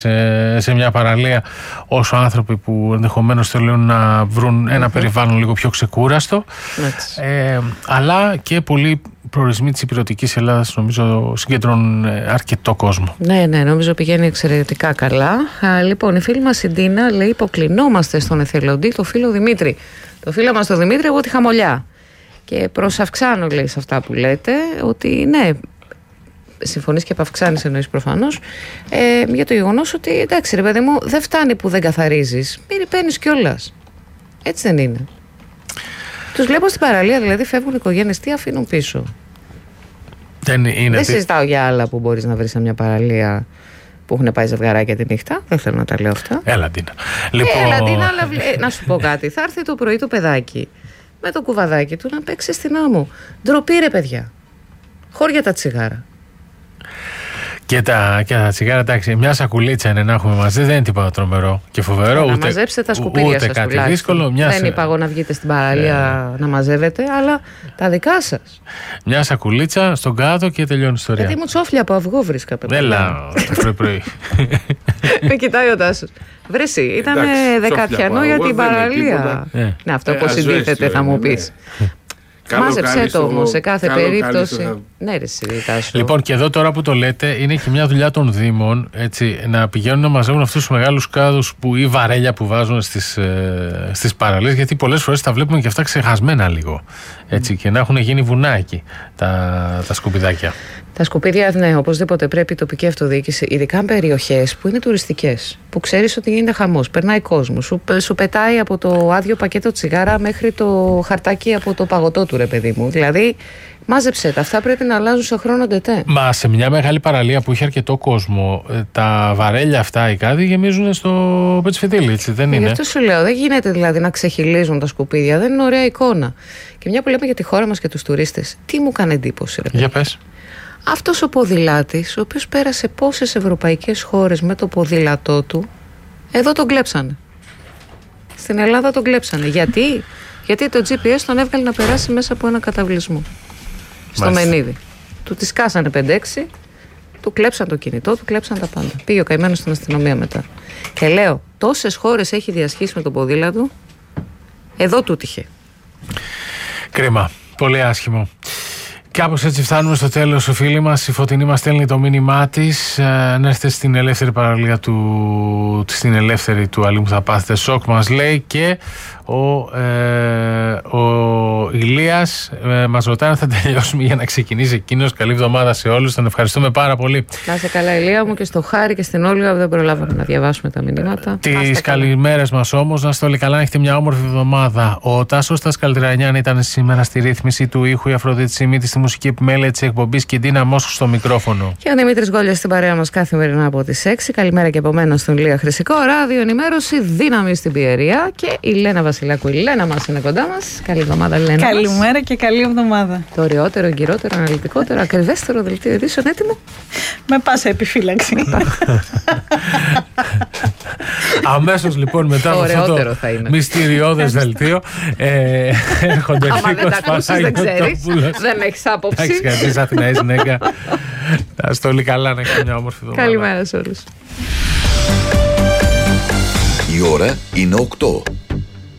σε μια παραλία όσο άνθρωποι που ενδεχομένως θέλουν να βρουν ένα περιβάλλον λίγο πιο ξεκούραστο, αλλά και πολλοί προορισμοί της υπηρετικής Ελλάδας νομίζω συγκεντρώνουν αρκετό κόσμο. Ναι, νομίζω πηγαίνει εξαιρετικά καλά. Λοιπόν, η φίλη μας η Ντίνα λέει: υποκλεινόμαστε στον εθελοντή, το φίλο Δημήτρη. Το φίλο μας το Δημήτρη, εγώ τη Χαμολιά. Και προσαυξάνω, λέει, σε αυτά που λέτε, ότι ναι, συμφωνείς και επαυξάνεις, εννοείς προφανώς, για το γεγονός ότι εντάξει, ρε παιδί μου, δεν φτάνει που δεν καθαρίζεις, μην ρηπαίνεις κιόλας. Έτσι δεν είναι? Τους βλέπω στην παραλία, δηλαδή φεύγουν οι οικογένειες, τι αφήνουν πίσω? Δεν συζητάω για άλλα που μπορείς να βρεις σε μια παραλία που έχουν πάει ζευγαράκια τη νύχτα. Δεν θέλω να τα λέω αυτά. Έλα, Ντίνα. Έλα, Ντίνα, αλλά να σου πω κάτι. Θα έρθει το πρωί το παιδάκι με το κουβαδάκι του να παίξει στην άμμο. Ντροπή, ρε παιδιά. Χώρια τα τσιγάρα. Και τα τσιγάρα, εντάξει, μια σακουλίτσα είναι να έχουμε μαζί, δεν είναι τίποτα τρομερό και φοβερό. Να μαζέψετε τα σκουπίδια σας κάτι τουλάχιστον. δύσκολο. Δεν είπα εγώ να βγείτε στην παραλία να μαζεύετε, αλλά τα δικά σας. Μια σακουλίτσα στον κάτω και τελειώνει η ιστορία. Γιατί μου τσόφλια από αυγό βρίσκα. Έλα, το πρωί. Με κοιτάει ο Τάσος. Βρεσί, ήταν δεκατιανό για την παραλία. Ναι, αυτό πώς συντίθεται θα μου πεις. Μάζεψέ το όμως σε κάθε περίπτωση. Ναι, ρε Τάσο. Λοιπόν, και εδώ τώρα που το λέτε, είναι και μια δουλειά των Δήμων, έτσι, να πηγαίνουν να μαζεύουν αυτούς τους μεγάλους κάδους ή βαρέλια που βάζουν στις παραλίες, γιατί πολλές φορές τα βλέπουμε και αυτά ξεχασμένα λίγο. Έτσι, και να έχουν γίνει βουνάκι τα σκουπιδάκια. Τα σκουπίδια, ναι, οπωσδήποτε πρέπει η τοπική αυτοδιοίκηση, ειδικά περιοχές που είναι τουριστικές, που ξέρεις ότι γίνεται χαμός, περνάει κόσμο, σου πετάει από το άδειο πακέτο τσιγάρα μέχρι το χαρτάκι από το παγωτό του, ρε παιδί μου. Δηλαδή, μάζεψε τα. Αυτά πρέπει να αλλάζουν σε χρόνο ντετέ. Μα σε μια μεγάλη παραλία που είχε αρκετό κόσμο, τα βαρέλια αυτά οι κάδοι γεμίζουν στο πετσφιτίλι, έτσι δεν είναι? Γι' αυτό σου λέω, δεν γίνεται δηλαδή να ξεχυλίζουν τα σκουπίδια, δεν είναι ωραία εικόνα. Και μια που λέμε για τη χώρα μας και τους τουρίστες, τι μου κάνει εντύπωση, ρε παιδί? Για πες. Αυτός ο ποδηλάτης, ο οποίος πέρασε πόσες ευρωπαϊκές χώρες με το ποδήλατό του, εδώ τον κλέψανε. Στην Ελλάδα τον κλέψανε. Γιατί το GPS τον έβγαλε να περάσει μέσα από ένα καταβλισμό. Στο Μενίδη. Του τη σκάσανε 5-6, του κλέψαν το κινητό, του κλέψαν τα πάντα. Πήγε ο καημένος στην αστυνομία μετά. Και λέω, τόσες χώρες έχει διασχίσει με το ποδήλατο, εδώ του τύχε. Κρίμα. Πολύ άσχημο. Κάπως έτσι φτάνουμε στο τέλος. Ο φίλη μας η Φωτεινή μας στέλνει το μήνυμά της. Να έρθετε στην ελεύθερη παραλία στην ελεύθερη του Αλήμου θα πάθετε σοκ, μας λέει. Και ο Ηλίας μας ρωτάει αν θα τελειώσουμε για να ξεκινήσει εκείνος. Καλή εβδομάδα σε όλους. Τον ευχαριστούμε πάρα πολύ. Να είσαι καλά, Ηλία μου, και στο Χάρη και στην Όλγα. Δεν προλάβαμε να διαβάσουμε τα μηνύματα. Τις καλημέρες μας όμως. Να είστε όλοι καλά, να έχετε μια όμορφη εβδομάδα. Ο Τάσος Τασκαλτρανιάν ήταν σήμερα στη ρύθμιση του ήχου, η Αφροδίτη Σιμίτη στη μουσική επιμέλεια της εκπομπής και η Ντίνα Μόσχου στο μικρόφωνο. Και ο Δημήτρης Γκόλιας στην παρέα μας καθημερινά από τις 6. Καλημέρα και από μένα στον Ηλία Χρυσικό. Ράδιο ενημέρωση, δύναμη στην Πιερία. Και η Λένα Βασιλάκου. Η Λένα μας είναι κοντά μας. Καλή εβδομάδα, Λένα. Καλημέρα μας. Και καλή εβδομάδα. Το ωραιότερο, εγκυρότερο, αναλυτικότερο, ακριβέστερο δελτίο ειδήσεων έτοιμο. Με πάσα επιφύλαξη. Αμέσως λοιπόν μετά από αυτό το μυστηριώδες δελτίο έρχονται Νίκος Παναγιώτοπουλος. Δεν έχεις άποψη. Εντάξει, γιατί είσαι Αθηναής γυναίκα. Να είστε όλοι καλά, να έχετε μια όμορφη εβδομάδα. Καλημέρα σε όλους. Η ώρα είναι 8.